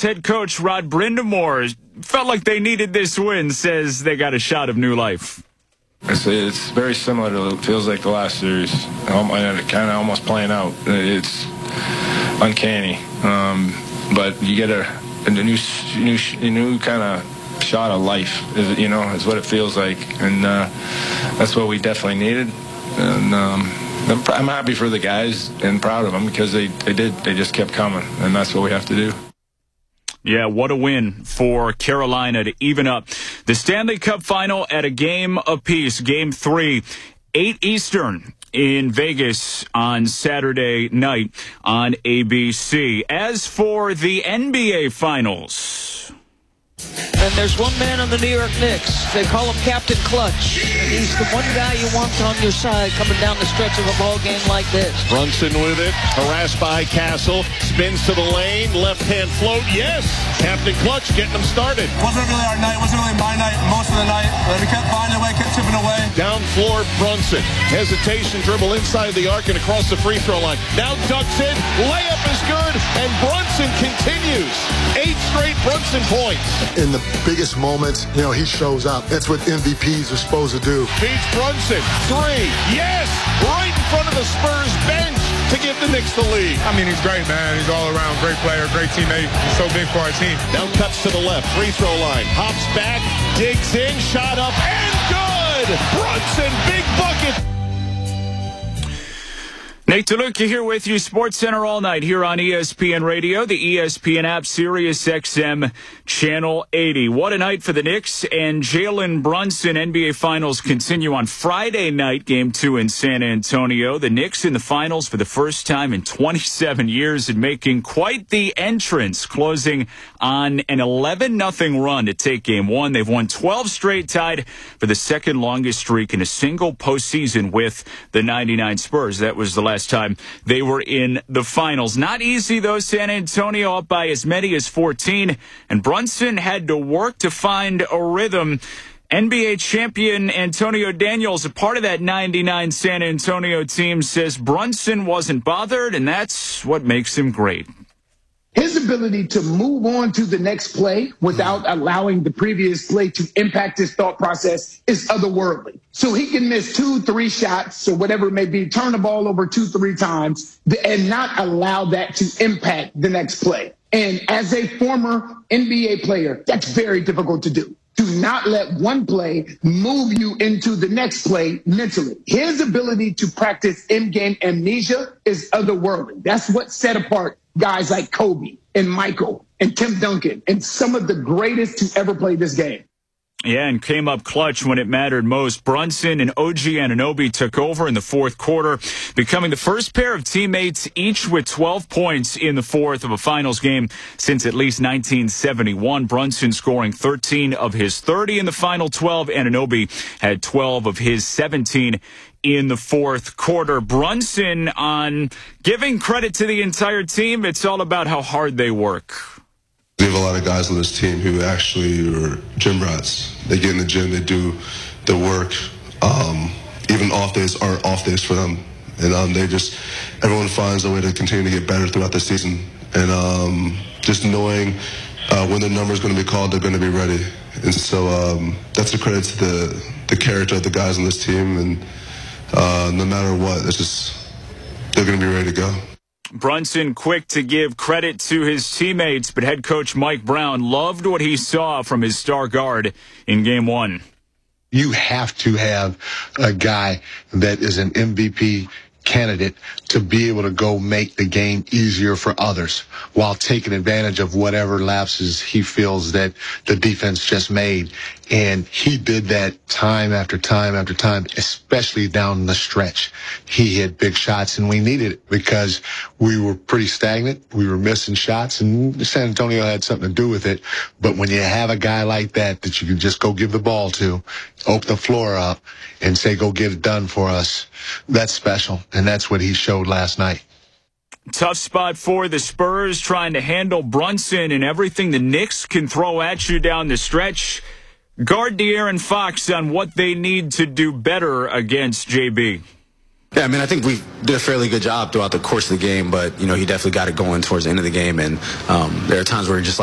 head coach Rod Brind'Amour felt like they needed this win, says they got a shot of new life. It's very similar to it feels like the last series. Kind of almost playing out. It's uncanny, but you get a new kind of shot of life. Is what it feels like, and that's what we definitely needed. And I'm happy for the guys and proud of them because they just kept coming, and that's what we have to do. Yeah, what a win for Carolina to even up the Stanley Cup final at a game apiece. Game 3, 8 Eastern in Vegas on Saturday night on ABC. As for the NBA Finals, and there's one man on the New York Knicks. They call him Captain Clutch. And he's the one guy you want on your side coming down the stretch of a ball game like this. Brunson with it, harassed by Castle, spins to the lane, left-hand float, yes! Captain Clutch getting them started. Wasn't really our night, wasn't really my night most of the night. We kept finding a way, kept chipping away. Down floor, Brunson. Hesitation, dribble inside the arc and across the free throw line. Now ducks in, layup is good, and Brunson continues. 8 straight Brunson points. In the biggest moments, he shows up. That's what MVPs are supposed to do. Beats Brunson. 3. Yes! Right in front of the Spurs bench to give the Knicks the lead. I mean, he's great, man. He's all around great player, great teammate. He's so big for our team. Now cuts to the left. Free throw line. Hops back. Digs in. Shot up. And good! Brunson, big bucket. Nate DeLuca here with you, SportsCenter all night here on ESPN Radio, the ESPN app, Sirius XM, Channel 80. What a night for the Knicks and Jalen Brunson. NBA Finals continue on Friday night, Game 2 in San Antonio. The Knicks in the Finals for the first time in 27 years and making quite the entrance, closing on an 11-0 run to take Game 1. They've won 12 straight, tied for the second longest streak in a single postseason with the 99 Spurs. That was the last time they were in the finals. Not easy, though. San Antonio up by as many as 14, and Brunson had to work to find a rhythm. NBA champion Antonio Daniels, a part of that 99 San Antonio team, says Brunson wasn't bothered, and that's what makes him great. His ability to move on to the next play without allowing the previous play to impact his thought process is otherworldly. So he can miss 2-3 shots or whatever it may be, turn the ball over 2-3 times and not allow that to impact the next play. And as a former NBA player, that's very difficult to do. Do not let one play move you into the next play mentally. His ability to practice in-game amnesia is otherworldly. That's what set apart guys like Kobe and Michael and Tim Duncan and some of the greatest to ever play this game. Yeah, and came up clutch when it mattered most. Brunson and OG Anunoby took over in the fourth quarter, becoming the first pair of teammates each with 12 points in the fourth of a finals game since at least 1971. Brunson scoring 13 of his 30 in the final 12. Anunoby had 12 of his 17 in the fourth quarter. Brunson on giving credit to the entire team. It's all about how hard they work. We have a lot of guys on this team who actually are gym rats. They get in the gym, they do the work. Even off days aren't off days for them. And everyone finds a way to continue to get better throughout the season. And just knowing when their number is going to be called, they're going to be ready. And so that's a credit to the character of the guys on this team. And no matter what, they're going to be ready to go. Brunson quick to give credit to his teammates, but head coach Mike Brown loved what he saw from his star guard in Game 1. You have to have a guy that is an MVP candidate to be able to go make the game easier for others while taking advantage of whatever lapses he feels that the defense just made. And he did that time after time after time, especially down the stretch. He hit big shots, and we needed it because we were pretty stagnant. We were missing shots, and San Antonio had something to do with it. But when you have a guy like that you can just go give the ball to, open the floor up, and say, go get it done for us, that's special. And that's what he showed last night. Tough spot for the Spurs, trying to handle Brunson and everything the Knicks can throw at you down the stretch. Guard De'Aaron Fox on what they need to do better against JB. Yeah, I mean, I think we did a fairly good job throughout the course of the game, but, he definitely got it going towards the end of the game. And there are times where